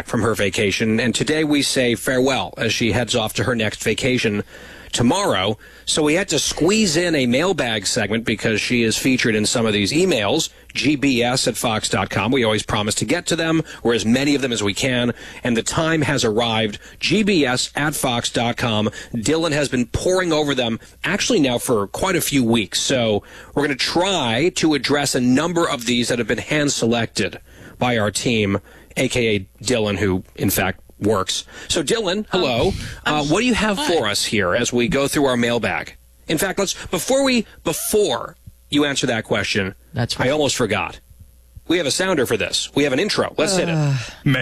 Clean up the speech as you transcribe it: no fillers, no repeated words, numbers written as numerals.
back from her vacation, and today we say farewell as she heads off to her next vacation tomorrow. So we had to squeeze in a mailbag segment because she is featured in some of these emails, gbs@fox.com. We always promise to get to them, or as many of them as we can, and the time has arrived, gbs@fox.com. Dylan has been poring over them actually now for quite a few weeks, so we're going to try to address a number of these that have been hand-selected by our team, a.k.a. Dylan, who, in fact, works. So, Dylan, hello. What do you have for us here as we go through our mailbag? In fact, before you answer that question, That's right. I almost forgot. We have a sounder for this. We have an intro. Let's hit it.